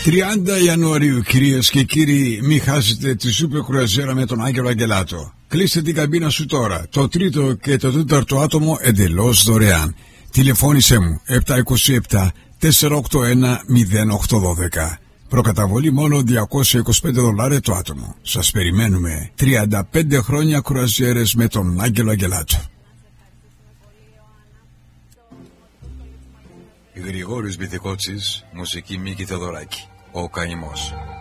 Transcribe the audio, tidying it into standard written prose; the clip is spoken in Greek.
30 Ιανουαρίου, κυρίες και κύριοι, μην χάσετε τη Σούπερ Κρουαζιέρα με τον Άγγελο Αγγελάτο. Κλείστε την καμπίνα σου τώρα. Το τρίτο και το τέταρτο άτομο εντελώς δωρεάν. Τηλεφώνησέ μου 727 481 0812. Προκαταβολή μόνο $225 το άτομο. Σας περιμένουμε. 35 χρόνια κρουαζιέρες με τον Άγγελο Αγγελάτο. Γρηγόρης Μπιθικότσης, μουσική Μίκη Θεοδωράκη. Ο Καημός.